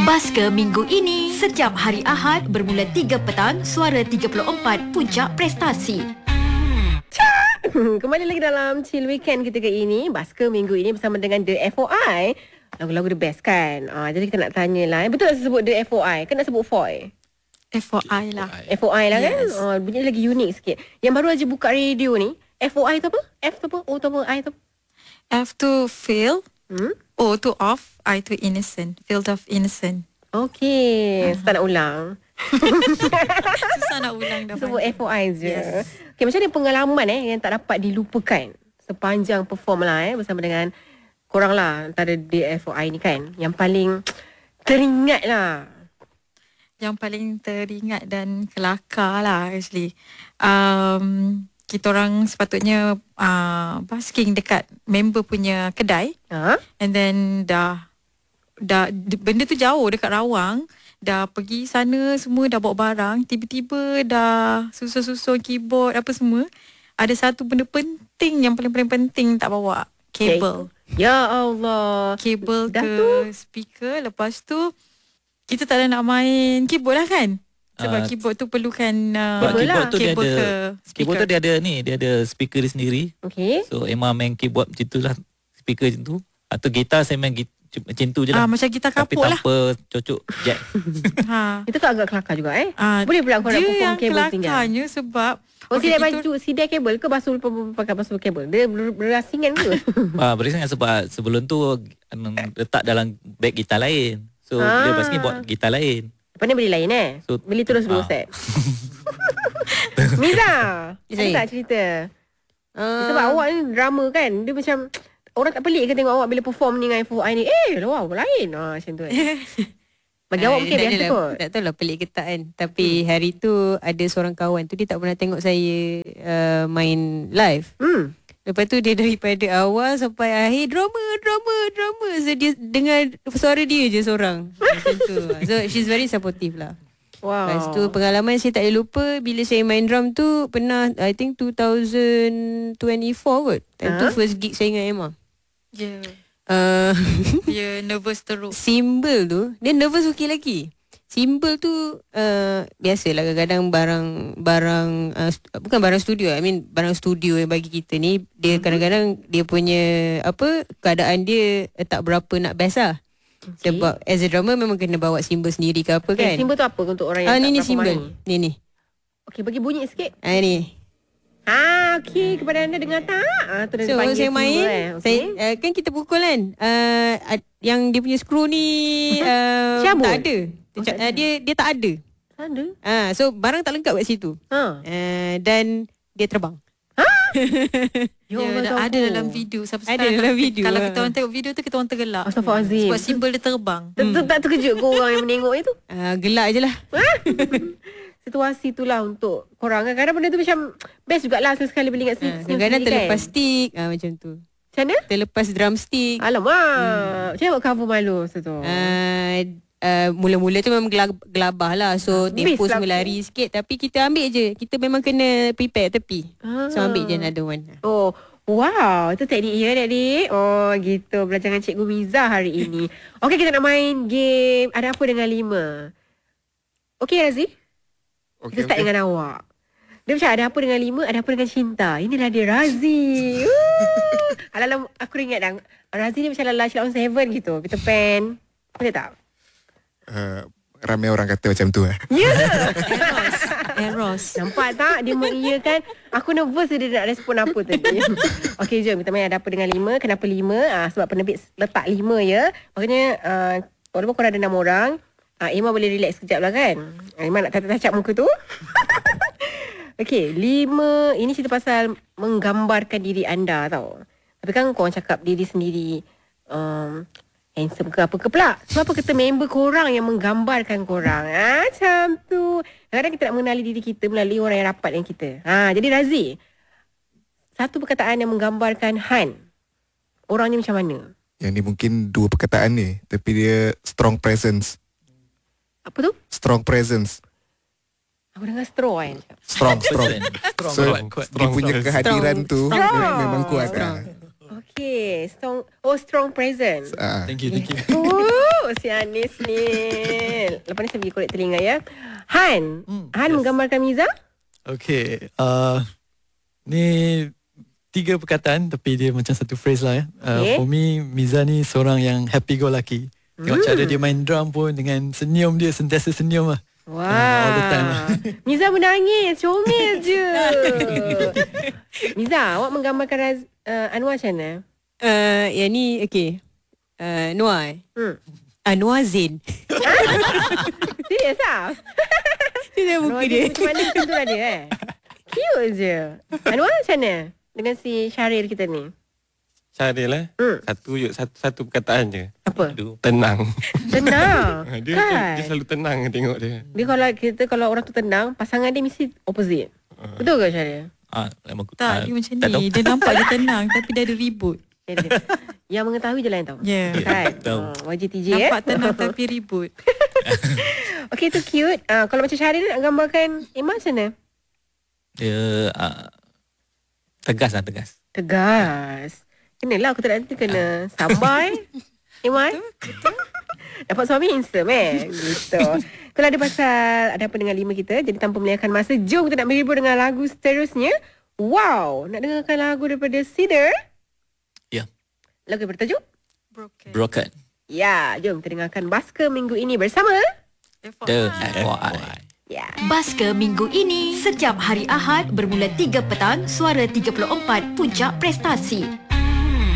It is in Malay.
Basker minggu ini, setiap hari Ahad bermula 3 petang, Suara 34 Puncak Prestasi. Kembali lagi dalam Chill Weekend kita kali ini. Basker minggu ini bersama dengan The FOI. Lagu-lagu the best kan. Jadi kita nak tanya lah. Betul tak sebut The FOI? Kan nak sebut FOI? FOI lah. FOI lah kan? Yes. Bunyi lagi unik sikit. Yang baru aja buka radio ni, FOI tu apa? F tu apa? O tu apa? I tu apa? F to feel, O to off, I to innocent. Field of innocent. Okay. Start nak ulang. Susah nak ulang dah. Sebut FOI je. Yes. Okay, macam mana pengalaman yang tak dapat dilupakan sepanjang perform lah bersama dengan korang lah antara The FOI ni kan, yang paling teringat lah. Yang paling teringat dan kelakar lah actually. Kita orang sepatutnya basking dekat member punya kedai. And then dah benda tu jauh dekat Rawang. Dah pergi sana semua, dah bawa barang. Tiba-tiba dah susun keyboard apa semua. Ada satu benda penting yang paling penting tak bawa. Kabel. Ya Allah. Kabel dah ke tu speaker. Lepas tu kita tak ada nak main keyboard lah kan. Sebab keyboard tu perlukan keyboard tu dia kabel ada, ke speaker. keyboard tu dia ada speaker dia sendiri. Okay. So Emma main keyboard macam tu lah, speaker macam tu. Atau gitar saya main macam tu je lah. Macam gitar kapuk lah. Tapi tanpa cocok jack. Itu kan agak kelakar juga Boleh pula korang nak perform kabel tinggal. Dia yang kelakarnya sebab sidai baju, sidai kabel ke pakai basuh kabel? Dia berasingan ke? Berasingan sebab sebelum tu letak dalam beg gitar lain. So dia basking buat gitar lain. Lepas ni beli lain so, beli terus 2 set. Miza, ada tak cerita? Sebab awak ni drama kan. Dia macam orang tak pelik ke tengok awak bila perform ni dengan FOI ni. Wow, lain macam tu kan. Bagi awak mungkin biasa kot. Tak tahu lah pelik ke tak kan. Tapi hari tu ada seorang kawan tu, dia tak pernah tengok saya main live. Lepas tu dia daripada awal sampai akhir drama. So dia dengar suara dia je seorang. Macam tu. So she's very supportive lah. Wow. Lepas tu pengalaman saya tak boleh lupa bila saya main drum tu pernah I think 2024 kot. Time tu first gig saya dengan Emma. Ya. Dia nervous teruk. Simbol tu dia nervous okey lagi. Simbol tu biasalah kadang-kadang barang bukan barang studio, I mean barang studio yang bagi kita ni dia kadang-kadang dia punya keadaan dia tak berapa nak best lah. Okay. Sebab as a drummer memang kena bawa simbol sendiri ke apa kan. Simbol tu apa untuk orang yang tak ni berapa simbol. mahir? Ni. Okey, bagi bunyi sikit. Ni. Okey, kepada anda dengar tak? Tu so saya main, okay. saya kan kita pukul kan. Yang dia punya skru ni tak ada. Dia tak ada. So barang tak lengkap kat situ. Dan dia terbang. Ada dalam video. Ada dalam video. Kalau kita orang tengok video tu, kita orang tergelak. Astaghfirullahaladzim. Sebab simbol dia terbang. Tak terkejut ke orang yang menengok itu? Gelak je lah. Situasi tu lah untuk korang. Kadang-kadang benda tu macam best jugalah sekali beli kat sini. Kadang-kadang terlepas stick macam tu. Macam mana? Terlepas drumstick. Alamak. Macam mana cover malu tu? Mula-mula tu memang gelabah lah. So tempo semua lari sikit. Tapi kita ambil je. Kita memang kena prepare tepi. So ambil je another one. Wow, itu teknik ya adik. Gitu. Belajar dengan Cikgu Miza hari ini. Okey, kita nak main game Ada Apa Dengan 5. Okey Razi? Kita start dengan awak. Dia macam ada apa dengan 5, ada apa dengan cinta. Inilah dia Razi. Alah, aku ingat dah. Razi ni macam Lala Sheila on 7 gitu. Peter Pan. Boleh tak? Ramai orang kata macam tu. Ya. Eros. Nampak tak? Dia mengiyakan. Aku nervous dia nak respon apa tadi. Okey, jom kita main Ada Apa Dengan 5. Kenapa 5? Sebab penerbit letak 5 ya. Maknanya walaupun korang ada 6 orang, Emma boleh relax sekejap lah kan. Emma nak tatap-tatap muka tu. Okey, 5. Ini cerita pasal menggambarkan diri anda tau. Tapi kan korang cakap diri sendiri handsome ke apa ke pula. Sebab apa kata member korang yang menggambarkan korang. Macam tu. Kadang-kadang kita nak mengenali diri kita melalui orang yang rapat dengan kita. Jadi Razi, satu perkataan yang menggambarkan Han. Orang ni macam mana? Yang ni mungkin 2 perkataan ni, tapi dia strong presence. Apa tu? Strong presence. Aku dengar straw kan. Strong. So dia punya kehadiran tu Strong. memang kuat. Okay, strong presence. Thank you. Si Anis ni. Lepas ni saya pergi korek telinga ya. Han menggambarkan Miza. Okay. Ni 3 perkataan tapi dia macam satu phrase lah ya. Okay. For me, Miza ni seorang yang happy go lucky. Tengok cara dia main drum pun dengan senyum dia, sentiasa senyum lah. Wow. All the time lah. Miza menangis, comel je. Miza, awak menggambarkan Anwar macam mana? Yang ni okay. Noah. Noah Zain. Serius lah? Dia muka dia. Macam mana macam tu lah dia Cute je. Anwar macam mana dengan si Syaril kita ni? Syaril lah. Satu perkataan je. Apa? Tenang. Tenang. Dia selalu tenang tengok dia. Dia kalau orang tu tenang, pasangan dia mesti opposite. Betul ke Syaril? Tak, dia macam ni. Dia nampak dia tenang tapi dia ada ribut. Yang mengetahui je lain tau. Ya. Kan? YGTJ Nampak tenang tapi ribut. Okay, tu cute. Kalau macam Syaril nak gambarkan Iman macam mana? Dia tegas lah, tegas. Tegas. Kenalah aku tak nanti kena sambai. Iman. Dapat suami handsome gitu. Kalau ada pasal ada apa dengan 5 kita, jadi tanpa melengahkan masa, jom kita nak berhibur dengan lagu seterusnya. Wow, nak dengarkan lagu daripada Cedar. Ya. Lagu yang bertajuk Broken. Ya, jom kita dengarkan Basker minggu ini bersama The FYI. Ya. Basker minggu ini setiap hari Ahad bermula 3 petang, Suara 34 Puncak Prestasi.